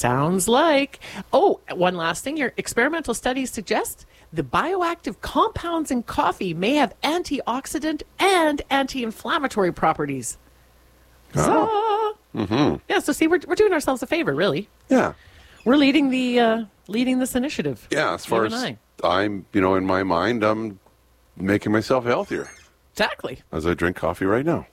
Sounds like. Oh, one last thing here. Experimental studies suggest the bioactive compounds in coffee may have antioxidant and anti-inflammatory properties. Oh. Yeah, so see, we're doing ourselves a favor, really. Yeah. We're leading this initiative. Yeah, as far as I'm, in my mind, I'm making myself healthier. Exactly. As I drink coffee right now.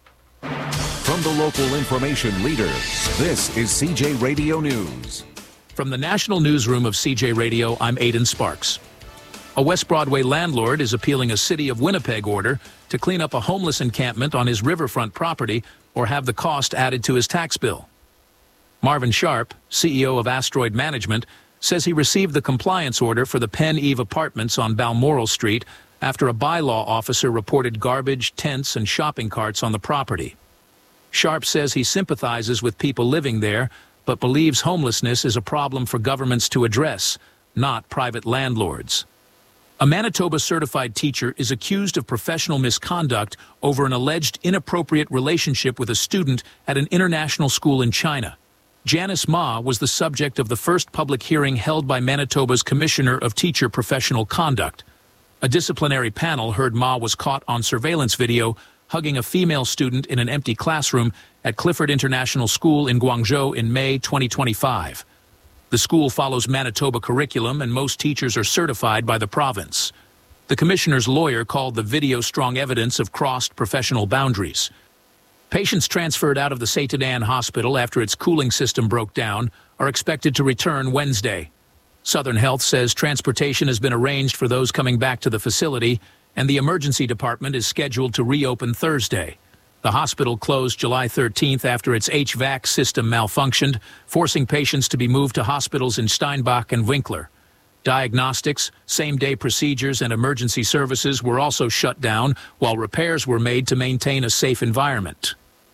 From the local information leader, this is CJ Radio News. From the national newsroom of CJ Radio, I'm Aidan Sparks. A West Broadway landlord is appealing a City of Winnipeg order to clean up a homeless encampment on his riverfront property or have the cost added to his tax bill. Marvin Sharp, CEO of Asteroid Management, says he received the compliance order for the Penn Eve Apartments on Balmoral Street after a bylaw officer reported garbage, tents, and shopping carts on the property. Sharp says he sympathizes with people living there, but believes homelessness is a problem for governments to address, not private landlords. A Manitoba certified teacher is accused of professional misconduct over an alleged inappropriate relationship with a student at an international school in China. Janice Ma was the subject of the first public hearing held by Manitoba's Commissioner of Teacher Professional Conduct. A disciplinary panel heard Ma was caught on surveillance video hugging a female student in an empty classroom at Clifford International School in Guangzhou in May 2025. The school follows Manitoba curriculum and most teachers are certified by the province. The commissioner's lawyer called the video strong evidence of crossed professional boundaries. Patients transferred out of the Saint-Anne Hospital after its cooling system broke down are expected to return Wednesday. Southern Health says transportation has been arranged for those coming back to the facility, and the emergency department is scheduled to reopen Thursday. The hospital closed July 13th after its HVAC system malfunctioned, forcing patients to be moved to hospitals in Steinbach and Winkler. Diagnostics, same-day procedures, and emergency services were also shut down, while repairs were made to maintain a safe environment.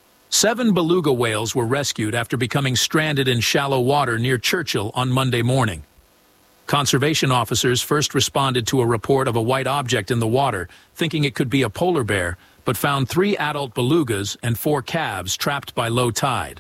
7 beluga whales were rescued after becoming stranded in shallow water near Churchill on Monday morning. Conservation officers first responded to a report of a white object in the water, thinking it could be a polar bear, but found 3 adult belugas and 4 calves trapped by low tide.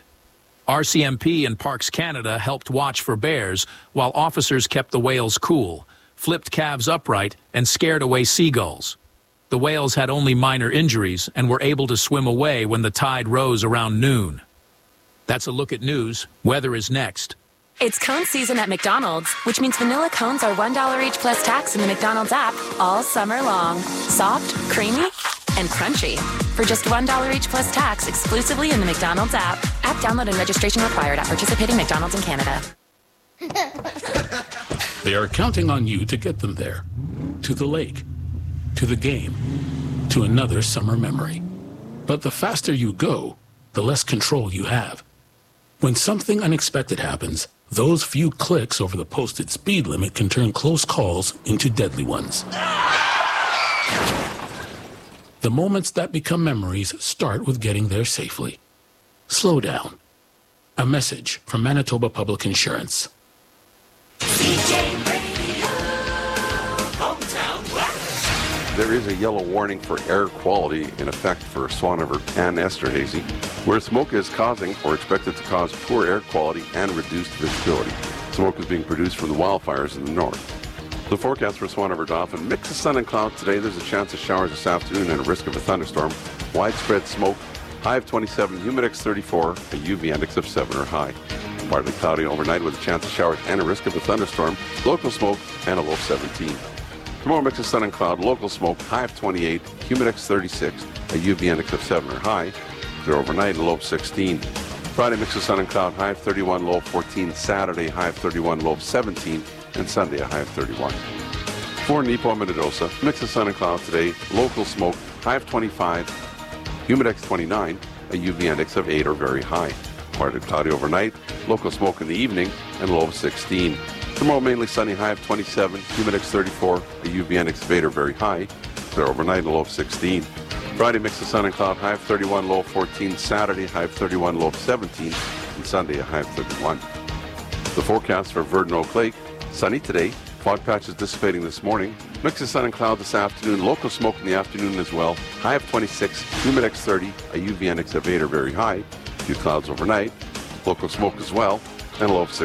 RCMP and Parks Canada helped watch for bears, while officers kept the whales cool, flipped calves upright, and scared away seagulls. The whales had only minor injuries and were able to swim away when the tide rose around noon. That's a look at news. Weather is next. It's cone season at McDonald's, which means vanilla cones are $1 each plus tax in the McDonald's app all summer long. Soft, creamy, and crunchy. For just $1 each plus tax exclusively in the McDonald's app. App download and registration required at participating McDonald's in Canada. They are counting on you to get them there. To the lake. To the game. To another summer memory. But the faster you go, the less control you have. When something unexpected happens, those few clicks over the posted speed limit can turn close calls into deadly ones. The moments that become memories start with getting there safely. Slow down. A message from Manitoba Public Insurance. CJ Radio, Hometown West. There is a yellow warning for air quality in effect for Swan River and Esterhazy, where smoke is causing or expected to cause poor air quality and reduced visibility. Smoke is being produced from the wildfires in the north. The forecast for Swan River Dauphin: mix of sun and clouds today. There's a chance of showers this afternoon and a risk of a thunderstorm. Widespread smoke, high of 27, humidex 34, a UV index of 7 or high. Partly cloudy overnight with a chance of showers and a risk of a thunderstorm. Local smoke and a low of 17. Tomorrow, mix of sun and cloud, local smoke, high of 28, humidex 36, a UV index of 7 or high. There overnight, a low of 16. Friday, mix of sun and cloud, high of 31, low of 14. Saturday, high of 31, low of 17. And Sunday, a high of 31. For Nepo and Minnedosa, mix of sun and cloud today, local smoke, high of 25, humidex 29, a UV index of 8 or very high. Partly cloudy overnight, local smoke in the evening, and low of 16. Tomorrow, mainly sunny, high of 27, humidex 34, a UV index of 8 or very high. There overnight, a low of 16. Friday, mix of sun and cloud, high of 31, low of 14. Saturday, high of 31, low of 17. And Sunday, a high of 31. The forecast for Verdun Oak Lake: sunny today, fog patches dissipating this morning, mix of sun and cloud this afternoon, local smoke in the afternoon as well, high of 26, humidex 30, a UV index of 8 or very high, few clouds overnight, local smoke as well, and a low of 6.